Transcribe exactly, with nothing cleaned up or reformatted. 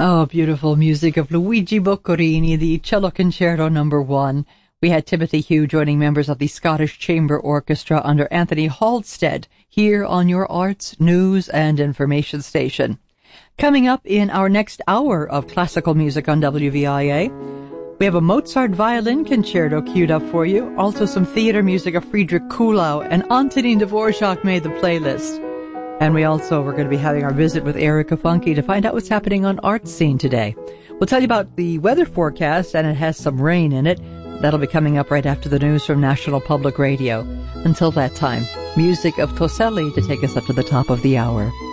Oh, beautiful music of Luigi Boccherini, the Cello Concerto number one. We had Timothy Hugh joining members of the Scottish Chamber Orchestra under Anthony Halstead here on your arts, news, and information station. Coming up in our next hour of classical music on W V I A, we have a Mozart violin concerto queued up for you, also some theater music of Friedrich Kuhlau, and Antonin Dvorak made the playlist. And we also, we're going to be having our visit with Erica Funky to find out what's happening on Art Scene today. We'll tell you about the weather forecast, and it has some rain in it. That'll be coming up right after the news from National Public Radio. Until that time, music of Toselli to take us up to the top of the hour.